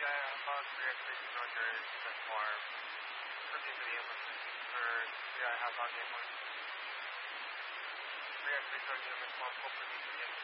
about reactivation on your system form. Continue to the ambulance for I have on the ambulance. Reactivation on your form, hopefully